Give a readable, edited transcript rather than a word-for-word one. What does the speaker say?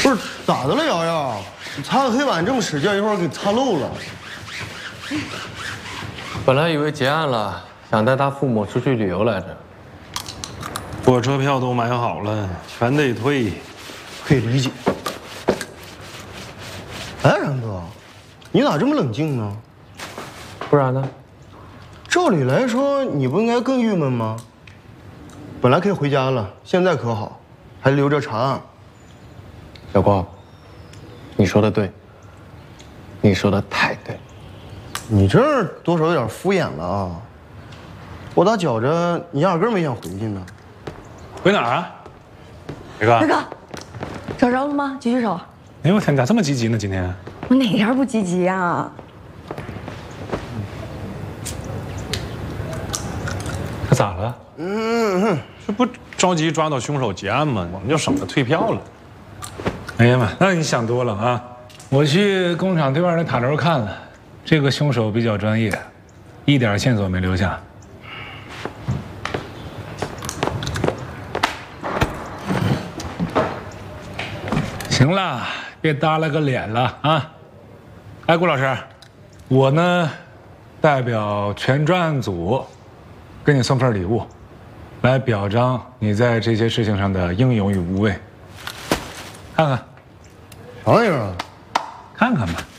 不是咋的了，瑶瑶？你擦个黑板这么使劲，一会儿给擦漏了。 本来以为结案了，想带他父母出去旅游来着。 火车票都买好了，全得退， 可以理解。哎，然哥，你咋这么冷静呢？ 不然呢？ 照理来说，你不应该更郁闷吗？本来可以回家了，现在可好，还留着查案。 小光，你说的对，你说的太对。 你这多少有点敷衍了啊！我咋觉着你压根没想回去呢？ 回哪儿啊？大哥， 大哥，找着了吗？继续找。 哎呦我天，你咋这么积极呢？今天我哪点不积极啊？ 他咋了？这不着急抓到凶手结案吗？我们就省得退票了。哎呀妈，那你想多了啊！我去工厂对面的塔楼看了，这个凶手比较专业，一点线索没留下。行了，别耷拉个脸了啊！哎，顾老师，我呢，代表全专案组，给你送份礼物，来表彰你在这些事情上的英勇与无畏。看看， 啥玩意儿啊？ 看看吧。